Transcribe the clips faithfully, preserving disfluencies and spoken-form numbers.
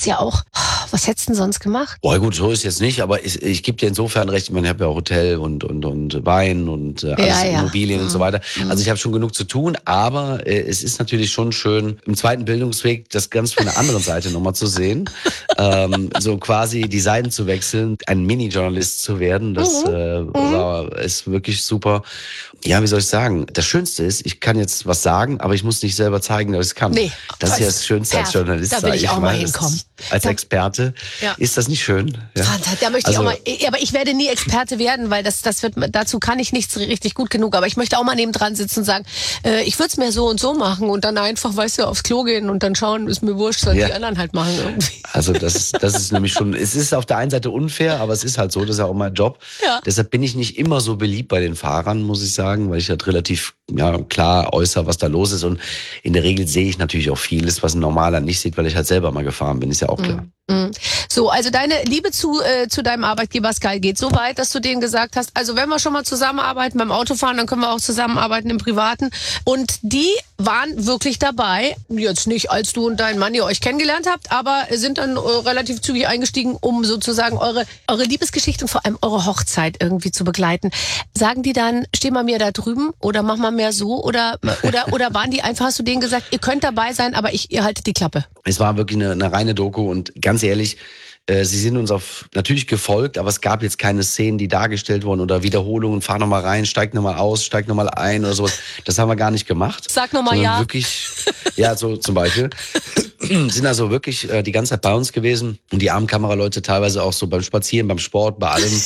ja auch, was hättest du denn sonst gemacht? Boah, gut, so ist jetzt nicht, aber ich, ich gebe dir insofern recht, ich meine, ich habe ja Hotel und, und, und Wein und äh, alles, Ja, ja. Immobilien Mhm. und so weiter. Also ich habe schon genug zu tun, aber äh, es ist natürlich schon schön, im zweiten Bildungsweg das ganz von der anderen Seite nochmal zu sehen. ähm, so quasi die Seiten zu wechseln, ein Mini-Journalist zu werden, das Mhm. äh, Mhm. war, ist wirklich super. Ja, wie soll ich sagen? Das Schönste ist, ich kann jetzt was sagen, aber ich muss nicht selber zeigen, dass ich es kann. Nee. Das ist ja das Schönste als Perfekt. Journalist, Da will sag ich auch mal Das hinkommen. ist- Als Da- Experte. Ja. Ist das nicht schön? Ja. Fantastisch. Da möchte Also- ich auch mal, aber ich werde nie Experte werden, weil das, das wird, dazu kann ich nichts richtig gut genug. Aber ich möchte auch mal nebendran sitzen und sagen, äh, ich würde es mir so und so machen und dann einfach, weißt du, aufs Klo gehen und dann schauen, ist mir wurscht, sollen Ja. die anderen halt machen irgendwie. Also das ist, das ist nämlich schon, es ist auf der einen Seite unfair, aber es ist halt so, das ist ja auch mein Job. Ja. Deshalb bin ich nicht immer so beliebt bei den Fahrern, muss ich sagen, weil ich halt relativ ja, klar äußere, was da los ist. Und in der Regel sehe ich natürlich auch vieles, was ein Normaler nicht sieht, weil ich halt selber mal gefahren bin, ist ja auch klar. Mhm. So, also deine Liebe zu, äh, zu deinem Arbeitgeber Sky geht so weit, dass du denen gesagt hast, also wenn wir schon mal zusammenarbeiten beim Autofahren, dann können wir auch zusammenarbeiten im Privaten. Und die waren wirklich dabei, jetzt nicht, als du und dein Mann ihr euch kennengelernt habt, aber sind dann äh, relativ zügig eingestiegen, um sozusagen eure, eure Liebesgeschichte und vor allem eure Hochzeit irgendwie zu begleiten. Sagen die dann, steh mal mir da drüben oder mach mal mehr so oder, oder, oder waren die einfach, hast du denen gesagt, ihr könnt dabei sein, aber ich, ihr haltet die Klappe? Es war wirklich eine, eine reine Doku und ganz ehrlich, äh, sie sind uns auf natürlich gefolgt, aber es gab jetzt keine Szenen, die dargestellt wurden oder Wiederholungen, fahr nochmal rein, steig nochmal aus, steig nochmal ein oder sowas. Das haben wir gar nicht gemacht. Sag noch mal sondern ja. Wirklich, ja, so zum Beispiel. Sind also wirklich äh, die ganze Zeit bei uns gewesen und die armen Kameraleute teilweise auch so beim Spazieren, beim Sport, bei allem.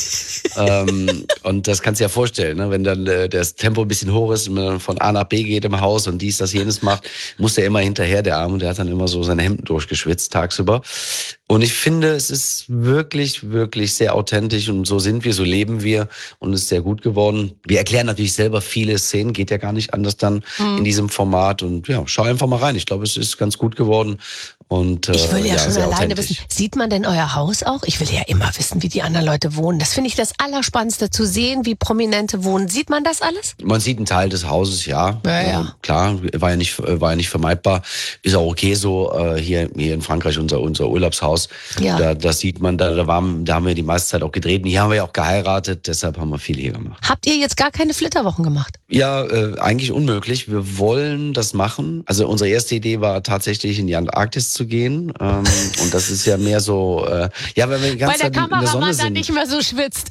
ähm, und das kannst du dir ja vorstellen, ne? Wenn dann äh, das Tempo ein bisschen hoch ist und man von A nach B geht im Haus und dies, das, jenes macht, muss der immer hinterher, der Arme, und der hat dann immer so seine Hemden durchgeschwitzt tagsüber. Und ich finde, es ist wirklich, wirklich sehr authentisch und so sind wir, so leben wir und es ist sehr gut geworden. Wir erklären natürlich selber viele Szenen, geht ja gar nicht anders dann Mhm. in diesem Format und ja, schau einfach mal rein. Ich glaube, es ist ganz gut geworden und äh, Ich will ja, ja schon sehr alleine authentisch. wissen, sieht man denn euer Haus auch? Ich will ja immer wissen, wie die anderen Leute wohnen. Das finde ich das Allerspannendste, zu sehen, wie Prominente wohnen. Sieht man das alles? Man sieht einen Teil des Hauses, ja. Ja, ja. Äh, klar, war ja nicht, war ja nicht vermeidbar. Ist auch okay so, äh, hier, hier in Frankreich, unser, unser Urlaubshaus. Ja. Da, das sieht man, da, da, waren, da haben wir die meiste Zeit auch gedreht. Und hier haben wir ja auch geheiratet, deshalb haben wir viel hier gemacht. Habt ihr jetzt gar keine Flitterwochen gemacht? Ja, äh, eigentlich unmöglich. Wir wollen das machen. Also unsere erste Idee war tatsächlich in die Antarktis zu gehen. Ähm, und das ist ja mehr so, äh, ja, weil wir die ganze Weil der Zeit in der Sonne Kameramann dann sind. nicht mehr so schwitzt.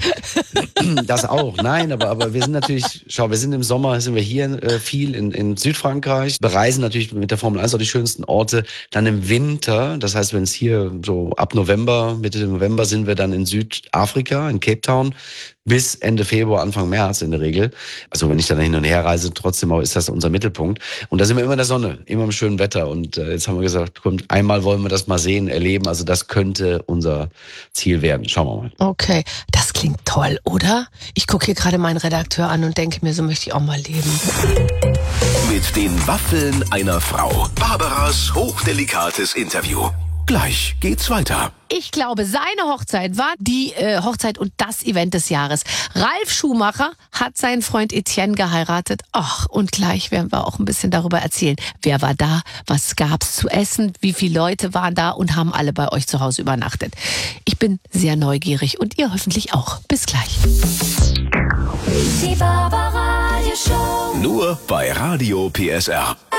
Das auch, nein, aber, aber wir sind natürlich, schau, wir sind im Sommer, sind wir hier äh, viel in, in Südfrankreich, bereisen natürlich mit der Formel eins auch die schönsten Orte. Dann im Winter, das heißt, wenn es hier so ab November, Mitte November sind wir dann in Südafrika, in Cape Town, bis Ende Februar, Anfang März in der Regel. Also wenn ich dann hin und her reise, trotzdem ist das unser Mittelpunkt. Und da sind wir immer in der Sonne, immer im schönen Wetter. Und äh, jetzt haben wir gesagt, kommt, einmal wollen wir das mal sehen, erleben. Also das könnte unser Ziel werden. Schauen wir mal. Okay, das klingt toll, oder? Ich gucke hier gerade meinen Redakteur an und denke mir, so möchte ich auch mal leben. Mit den Waffeln einer Frau. Barbaras hochdelicates Interview. Gleich geht's weiter. Ich glaube, seine Hochzeit war die äh, Hochzeit und das Event des Jahres. Ralf Schumacher hat seinen Freund Etienne geheiratet. Ach, und gleich werden wir auch ein bisschen darüber erzählen. Wer war da? Was gab's zu essen? Wie viele Leute waren da und haben alle bei euch zu Hause übernachtet? Ich bin sehr neugierig und ihr hoffentlich auch. Bis gleich. Die Barbaradio Show. Nur bei Radio P S R.